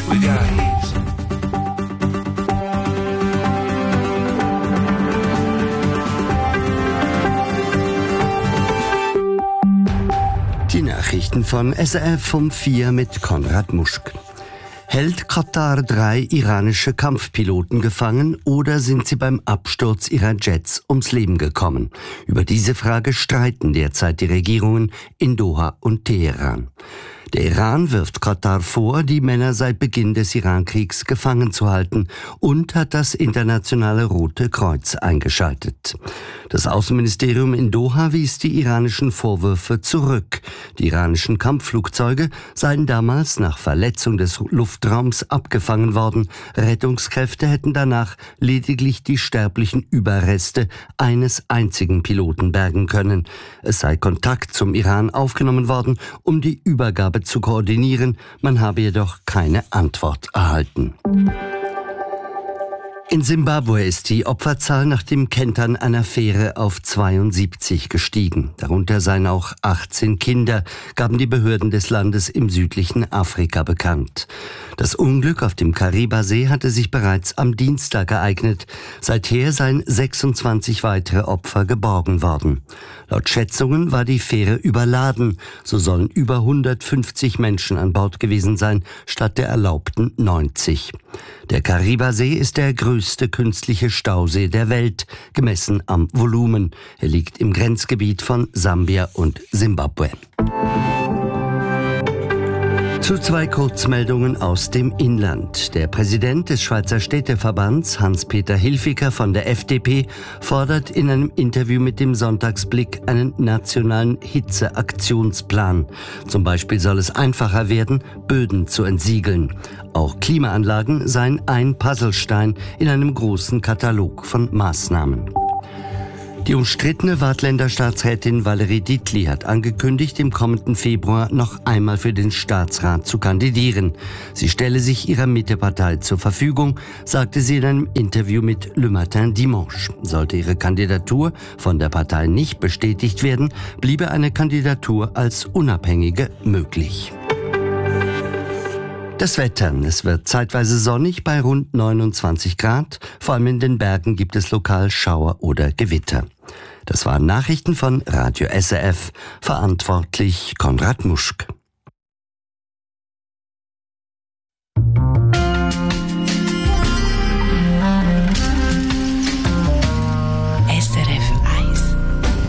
We got heat. Die Nachrichten von SRF um 4 mit Konrad Muschk. Hält Katar 3 iranische Kampfpiloten gefangen oder sind sie beim Absturz ihrer Jets ums Leben gekommen? Über diese Frage streiten derzeit die Regierungen in Doha und Teheran. Der Iran wirft Katar vor, die Männer seit Beginn des Irankriegs gefangen zu halten und hat das internationale Rote Kreuz eingeschaltet. Das Außenministerium in Doha wies die iranischen Vorwürfe zurück. Die iranischen Kampfflugzeuge seien damals nach Verletzung des Luftraums abgefangen worden. Rettungskräfte hätten danach lediglich die sterblichen Überreste eines einzigen Piloten bergen können. Es sei Kontakt zum Iran aufgenommen worden, um die Übergabe zu koordinieren. Man habe jedoch keine Antwort erhalten. In Simbabwe ist die Opferzahl nach dem Kentern einer Fähre auf 72 gestiegen. Darunter seien auch 18 Kinder, gaben die Behörden des Landes im südlichen Afrika bekannt. Das Unglück auf dem Kariba-See hatte sich bereits am Dienstag ereignet. Seither seien 26 weitere Opfer geborgen worden. Laut Schätzungen war die Fähre überladen. So sollen über 150 Menschen an Bord gewesen sein, statt der erlaubten 90. Der Kariba-See ist der größte künstliche Stausee der Welt, gemessen am Volumen. Er liegt im Grenzgebiet von Sambia und Simbabwe. Zu 2 Kurzmeldungen aus dem Inland. Der Präsident des Schweizer Städteverbands, Hans-Peter Hilfiger von der FDP, fordert in einem Interview mit dem Sonntagsblick einen nationalen Hitzeaktionsplan. Zum Beispiel soll es einfacher werden, Böden zu entsiegeln. Auch Klimaanlagen seien ein Puzzlestein in einem großen Katalog von Maßnahmen. Die umstrittene Waadtländer Staatsrätin Valerie Dietli hat angekündigt, im kommenden Februar noch einmal für den Staatsrat zu kandidieren. Sie stelle sich ihrer Mittepartei zur Verfügung, sagte sie in einem Interview mit Le Matin Dimanche. Sollte ihre Kandidatur von der Partei nicht bestätigt werden, bliebe eine Kandidatur als Unabhängige möglich. Das Wetter. Es wird zeitweise sonnig bei rund 29 Grad. Vor allem in den Bergen gibt es lokal Schauer oder Gewitter. Das waren Nachrichten von Radio SRF. Verantwortlich Konrad Muschk.